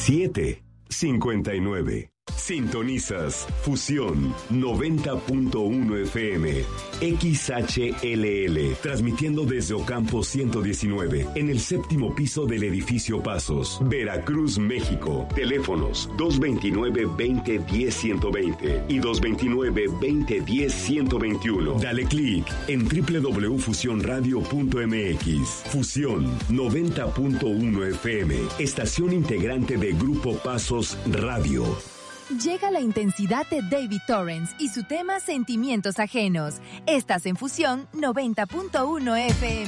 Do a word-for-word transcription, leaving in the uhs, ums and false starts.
siete cincuenta y nueve. Sintonizas Fusión noventa punto uno F M, X H L L, transmitiendo desde Ocampo ciento diecinueve, en el séptimo piso del edificio Pasos, Veracruz, México. Teléfonos dos veintinueve, veinte, diez, ciento veinte y dos veintinueve, veinte, diez, ciento veintiuno. Dale clic en doble u doble u doble u punto fusión radio punto m x. Fusión noventa punto uno F M, estación integrante de Grupo Pasos Radio. Llega la intensidad de David Torrance y su tema Sentimientos Ajenos. Estás en Fusión noventa punto uno F M.